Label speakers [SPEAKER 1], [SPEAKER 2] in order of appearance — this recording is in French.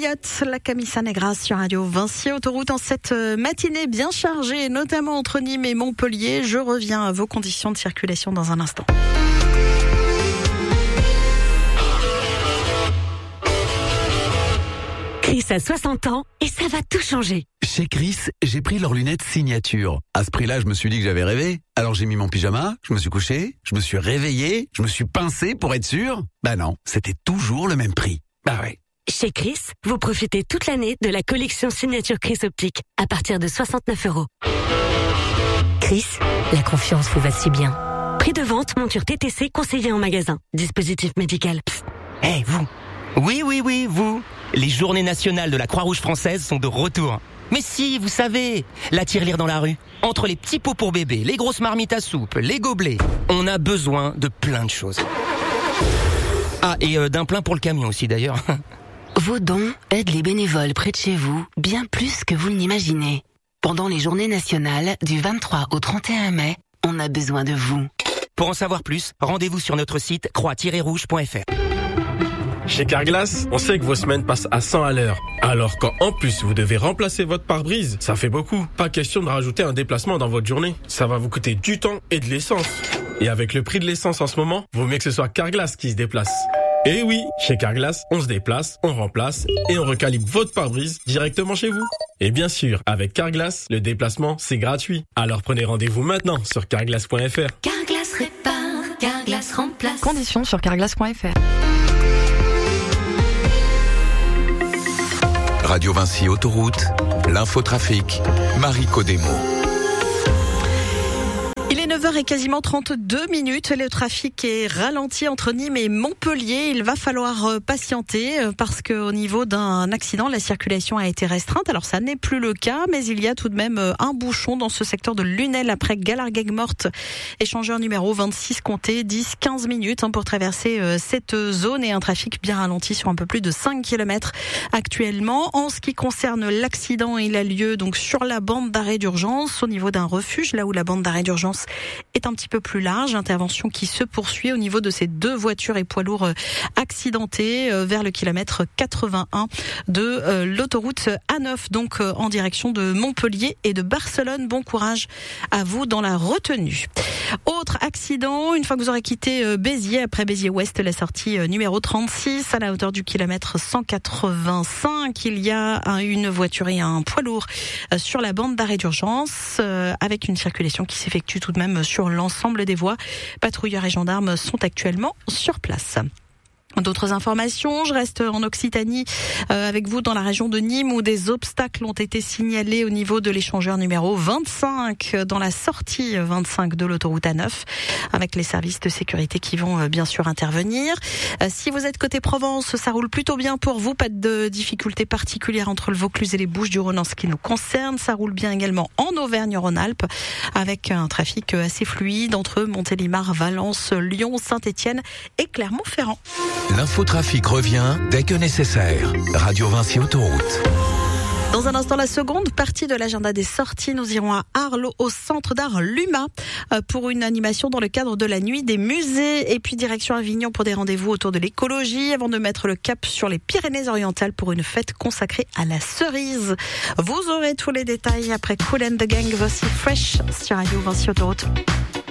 [SPEAKER 1] Elliott, la Camisa Negra sur Radio Vinci Autoroute en cette matinée bien chargée, notamment entre Nîmes et Montpellier. Je reviens à vos conditions de circulation dans un instant.
[SPEAKER 2] Chris a 60 ans et ça va tout changer.
[SPEAKER 3] Chez Chris, j'ai pris leurs lunettes signature. À ce prix-là, je me suis dit que j'avais rêvé. Alors j'ai mis mon pyjama, je me suis couché, je me suis réveillé, je me suis pincé pour être sûr. Bah non, c'était toujours le même prix. Bah ouais.
[SPEAKER 2] Chez Chris, vous profitez toute l'année de la collection signature Chris Optique à partir de 69 €. Chris, la confiance vous va si bien. Prix de vente, monture TTC conseillée en magasin. Dispositif médical. Psst.
[SPEAKER 4] Hey, vous. Oui, vous. Les journées nationales de la Croix-Rouge française sont de retour. Mais si, vous savez, la tirelire dans la rue. Entre les petits pots pour bébé, les grosses marmites à soupe, les gobelets, on a besoin de plein de choses. Ah, et d'un plein pour le camion aussi d'ailleurs.
[SPEAKER 5] Vos dons aident les bénévoles près de chez vous bien plus que vous ne l'imaginez. Pendant les journées nationales du 23 au 31 mai, on a besoin de vous.
[SPEAKER 4] Pour en savoir plus, rendez-vous sur notre site croix-rouge.fr.
[SPEAKER 6] Chez Carglass, on sait que vos semaines passent à 100 à l'heure. Alors quand en plus vous devez remplacer votre pare-brise, ça fait beaucoup. Pas question de rajouter un déplacement dans votre journée. Ça va vous coûter du temps et de l'essence. Et avec le prix de l'essence en ce moment, vaut mieux que ce soit Carglass qui se déplace. Et oui, chez Carglass, on se déplace, on remplace et on recalibre votre pare-brise directement chez vous. Et bien sûr, avec Carglass, le déplacement, c'est gratuit. Alors prenez rendez-vous maintenant sur carglass.fr.
[SPEAKER 7] Carglass répare, Carglass remplace.
[SPEAKER 1] Conditions sur carglass.fr.
[SPEAKER 8] Radio Vinci Autoroute, l'infotrafic, Marie Codemo.
[SPEAKER 1] Il est 9h et quasiment 32 minutes. Le trafic est ralenti entre Nîmes et Montpellier. Il va falloir patienter parce qu'au niveau d'un accident, la circulation a été restreinte. Alors ça n'est plus le cas, mais il y a tout de même un bouchon dans ce secteur de Lunel après Galargueg-Morte. Échangeur numéro 26 compté 10-15 minutes pour traverser cette zone et un trafic bien ralenti sur un peu plus de 5 km actuellement. En ce qui concerne l'accident, il a lieu donc sur la bande d'arrêt d'urgence au niveau d'un refuge, là où la bande d'arrêt d'urgence est un petit peu plus large. Intervention qui se poursuit au niveau de ces deux voitures et poids lourds accidentés vers le kilomètre 81 de l'autoroute A9, donc en direction de Montpellier et de Barcelone. Bon courage à vous dans la retenue. Autre accident, une fois que vous aurez quitté Béziers, après Béziers-Ouest, la sortie numéro 36 à la hauteur du kilomètre 185, il y a une voiture et un poids lourd sur la bande d'arrêt d'urgence avec une circulation qui s'effectue tout de même sur l'ensemble des voies. Patrouilleurs et gendarmes sont actuellement sur place. D'autres informations, je reste en Occitanie avec vous dans la région de Nîmes où des obstacles ont été signalés au niveau de l'échangeur numéro 25 dans la sortie 25 de l'autoroute A9 avec les services de sécurité qui vont bien sûr intervenir. Si vous êtes côté Provence, ça roule plutôt bien pour vous, pas de difficultés particulières entre le Vaucluse et les Bouches-du-Rhône en ce qui nous concerne. Ça roule bien également en Auvergne-Rhône-Alpes avec un trafic assez fluide entre Montélimar, Valence, Lyon, Saint-Étienne et Clermont-Ferrand.
[SPEAKER 8] L'infotrafic revient dès que nécessaire. Radio Vinci Autoroute.
[SPEAKER 1] Dans un instant, la seconde partie de l'agenda des sorties. Nous irons à Arles, au centre d'art Luma, pour une animation dans le cadre de la nuit des musées. Et puis direction Avignon pour des rendez-vous autour de l'écologie, avant de mettre le cap sur les Pyrénées-Orientales pour une fête consacrée à la cerise. Vous aurez tous les détails après Kool and the Gang, voici Fresh sur Radio Vinci Autoroute.